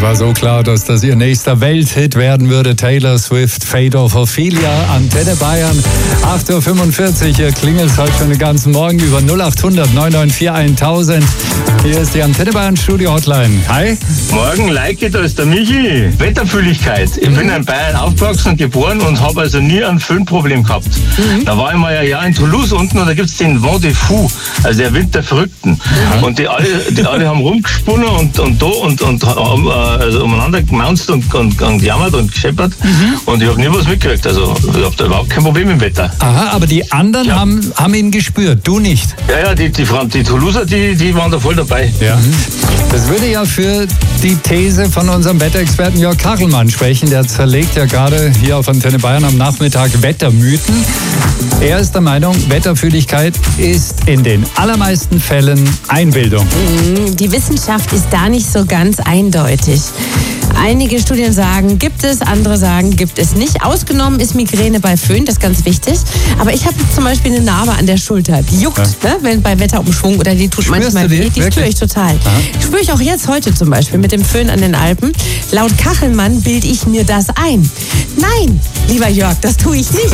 war so klar, dass das ihr nächster Welthit werden würde. Taylor Swift, Fate of Ophelia, Antenne Bayern, 8.45 Uhr. Hier klingelt es heute schon den ganzen Morgen über 0800 994 1000. Hier ist die Antenne Bayern Studio Hotline. Hi. Morgen, Leike, da ist der Michi. Wetterfühligkeit. Ich bin in Bayern aufgewachsen und geboren und habe also nie ein Föhnproblem gehabt. Da war ich mal ein Jahr in Toulouse unten und da gibt es den Vent des Fous, also der Wind der Verrückten. Und die alle haben rumgesponnen und haben also umeinander gemaunzt und gejammert und gescheppert. Und ich habe nie was mitgekriegt. Also ich habe da überhaupt kein Problem im Wetter. Aha, aber die anderen haben ihn gespürt, du nicht. Ja, die Toulouser, die waren da voll dabei. Ja. Das würde ja für die These von unserem Wetterexperten Jörg Kachelmann sprechen. Der zerlegt ja gerade hier auf Antenne Bayern am Nachmittag Wettermythen. Er ist der Meinung, Wetterfühligkeit ist in den allermeisten Fällen Einbildung. Die Wissenschaft ist da nicht so ganz eindeutig. Einige Studien sagen, gibt es, andere sagen, gibt es nicht. Ausgenommen ist Migräne bei Föhn, das ist ganz wichtig. Aber ich habe zum Beispiel eine Narbe an der Schulter, die juckt, ne, wenn bei Wetterumschwung oder die tut manchmal weh. Die spüre ich total. Die spüre ich auch jetzt heute zum Beispiel mit dem Föhn an den Alpen. Laut Kachelmann bilde ich mir das ein. Nein, lieber Jörg, das tue ich nicht.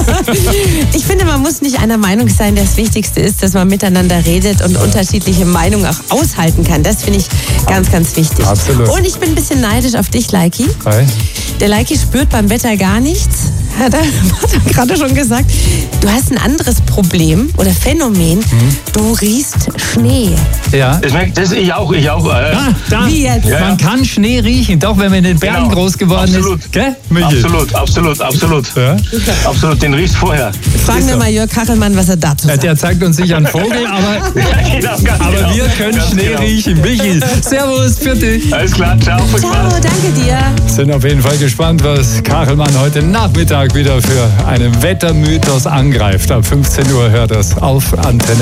Ich finde, man muss nicht einer Meinung sein. Das Wichtigste ist, dass man miteinander redet und unterschiedliche Meinungen auch aushalten kann. Das finde ich ganz, ganz wichtig. Absolut. Und ich bin ein bisschen neidisch auf dich, Leiki. Hi. Der Leiki spürt beim Wetter gar nichts. Hat er gerade schon gesagt. Du hast ein anderes Problem oder Phänomen. Du riechst Schnee. Ja. Das ich auch. Da. Wie jetzt? Ja. Man kann Schnee riechen, doch wenn man in den Bergen groß geworden ist. Gell, Michi? Absolut. Ja? Absolut, den riechst vorher. Fragen wir mal Jörg Kachelmann, was er dazu sagt. Der zeigt uns nicht einen Vogel, aber wir können Schnee riechen. Michi, servus, für dich. Alles klar, ciao. Ciao, danke dir. Sind auf jeden Fall gespannt, was Kachelmann heute Nachmittag wieder für einen Wettermythos angreift. Ab 15 Uhr hört das auf Antenne.